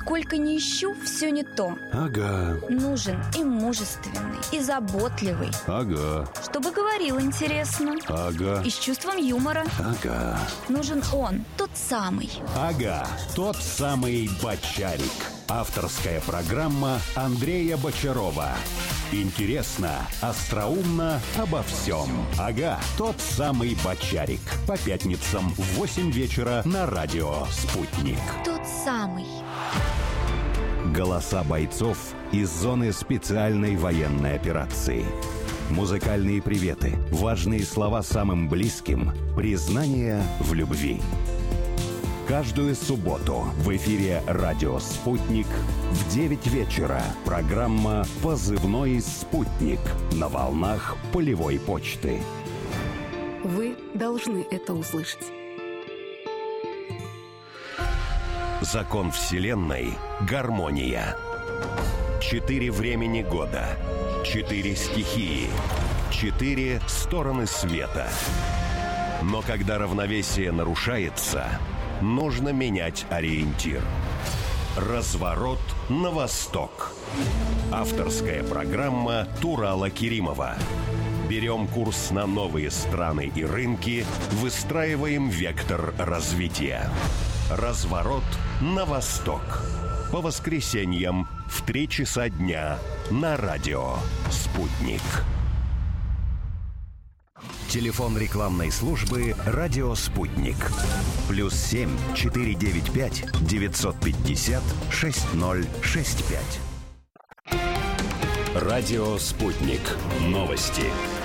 Сколько ни ищу, все не то. Ага. Нужен и мужественный, и заботливый. Ага. Чтобы говорил интересно. Ага. И с чувством юмора. Ага. Нужен он, тот самый. Ага. Тот самый Бочарик. Авторская программа Андрея Бочарова. Интересно, остроумно, обо всем. Ага, тот самый Бочарик. По пятницам в 8 вечера на радио «Спутник». Тот самый. Голоса бойцов из зоны специальной военной операции. Музыкальные приветы, важные слова самым близким, признание в любви. Каждую субботу в эфире «Радио Спутник» в 9 вечера программа «Позывной Спутник» на волнах полевой почты. Вы должны это услышать. Закон Вселенной – гармония. 4 времени года, 4 стихии, 4 стороны света. Но когда равновесие нарушается, нужно менять ориентир. Разворот на восток. Авторская программа Турала Керимова. Берем курс на новые страны и рынки, выстраиваем вектор развития. Разворот на восток. По воскресеньям в 3 часа дня на радио «Спутник». Телефон рекламной службы «Радио Спутник». +7 495 950 6065. Радио «Спутник». Новости.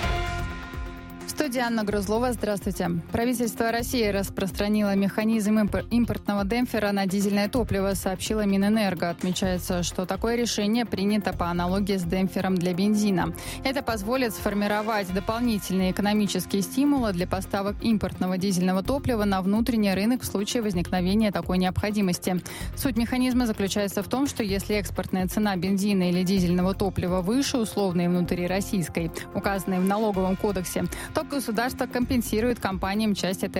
В студии Анна Грузлова. Здравствуйте. Правительство России распространило механизм импортного демпфера на дизельное топливо, сообщила Минэнерго. Отмечается, что такое решение принято по аналогии с демпфером для бензина. Это позволит сформировать дополнительные экономические стимулы для поставок импортного дизельного топлива на внутренний рынок в случае возникновения такой необходимости. Суть механизма заключается в том, что если экспортная цена бензина или дизельного топлива выше условной внутрироссийской, указанной в налоговом кодексе, то государство компенсирует компаниям часть этой